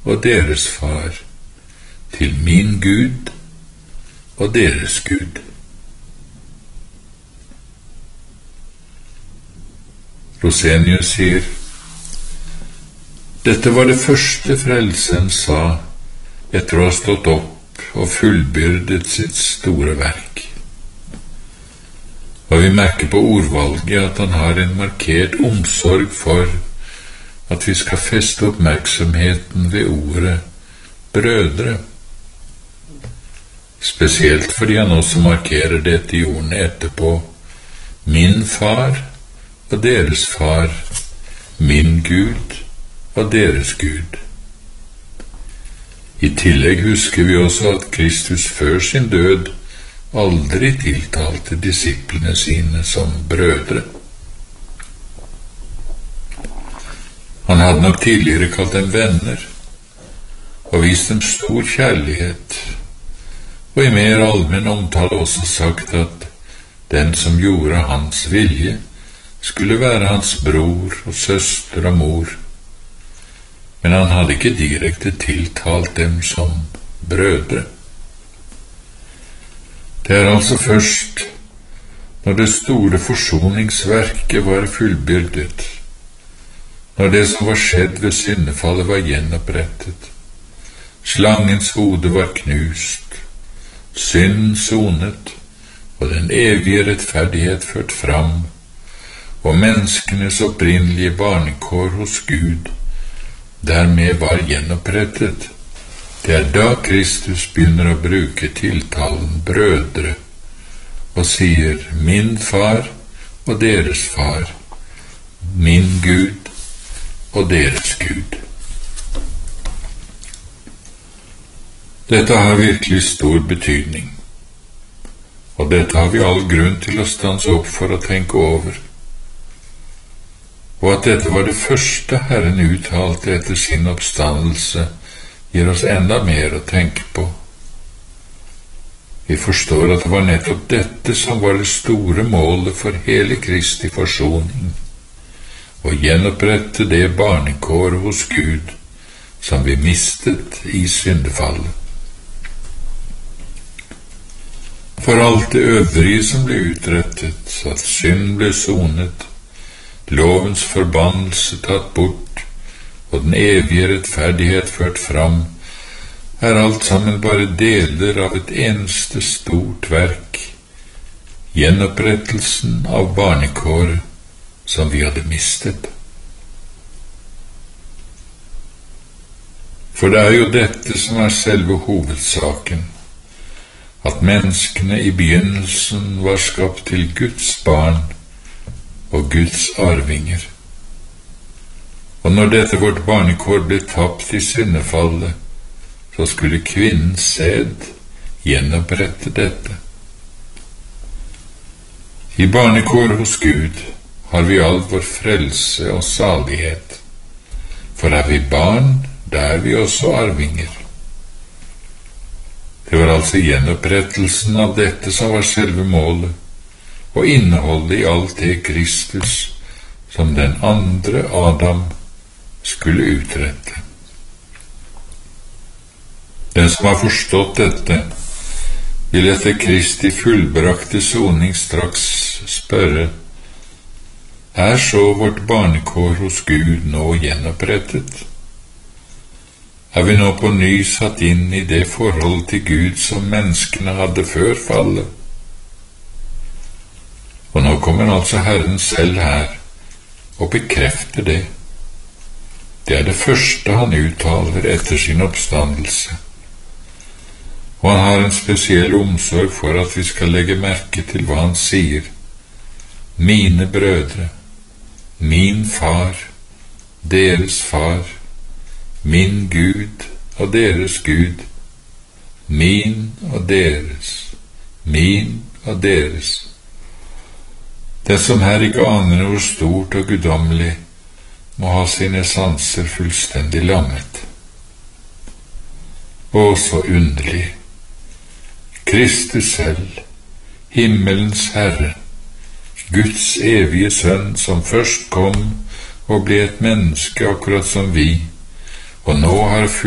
og deres far, til min Gud og deres Gud. Rosenius sier, dette var det første Frelsen sa etter å ha stått opp og fullbyrdet sitt store verk. Og vi merker på ordvalget at han har en markert omsorg for at vi skal feste oppmerksomheten ved ordet brødre, spesielt fordi han også markerer dette i ordene etterpå, min far og deres far, min Gud og deres Gud. I tillegg husker vi også at Kristus før sin død aldri tiltalte disiplene sine som brødre. Han hadde nok tidligere kalt dem venner og vist dem stor kjærlighet, og i mer allmenn omtale også sagt at den som gjorde hans vilje, skulle være hans bror og søster og mor, men han hadde ikke direkte tiltalt dem som brødre. Det er altså først når det store forsoningsverket var fullbyrdet, når det som var skjedd ved syndefallet var gjenopprettet, slangens hode var knust, synden sonet, og den evige rettferdighet ført fram, og menneskenes opprinnelige barnekår hos Gud dermed var gjenopprettet. Det er da Kristus begynner å bruke tiltalen brødre, og sier min far og deres far, min Gud og deres Gud. Dette har virkelig stor betydning, og dette har vi all grunn til å stanse opp for å tenke over. Og at dette var det første Herren uttalte etter sin oppstandelse, gir oss enda mer å tenke på. Vi forstår at det var nettopp dette som var det store målet for hele Kristi forsoning, å gjenopprette det barnekår hos Gud som vi mistet i syndefallet. For alt det øvrige som ble utrettet, at synd ble sonet, lovens forbannelse tatt bort, og den evige rettferdighet ført fram, er alt sammen bare deler av et eneste stort verk, gjenopprettelsen av barnekåret som vi hadde mistet. For det er jo dette som er selve hovedsaken, at menneskene i begynnelsen var skapt til Guds barn og Guds arvinger. Og når dette vårt barnekår ble tapt i syndefallet, så skulle kvinnens sæd gjenopprette dette. I barnekår hos Gud har vi all vår frelse og salighet, for er vi barn, da er vi også arvinger. Det var altså gjenopprettelsen av dette som var selve målet, og innholdet i alt det Kristus, som den andre Adam, skulle utrette. Den som har forstått dette, vil etter Kristi fullbrakte soning straks spørre, er så vårt barnekår hos Gud nå gjenopprettet? Er vi nå på ny satt inn i det forhold til Gud som menneskene hadde før fallet? Og nå kommer altså Herren selv her og bekrefter det. Det er det første han uttaler etter sin oppstandelse. Og han har en spesiell omsorg for at vi skal legge merke til hva han sier. Mine brødre, min far, deres far, min Gud og deres Gud, min og deres, min og deres. Den som her ikke aner hvor stort og guddommelig, må ha sine sanser fullstendig lammet. Å, så underlig! Kristus selv, himmelens Herre, Guds evige Sønn, som først kom og ble et menneske akkurat som vi, og nå har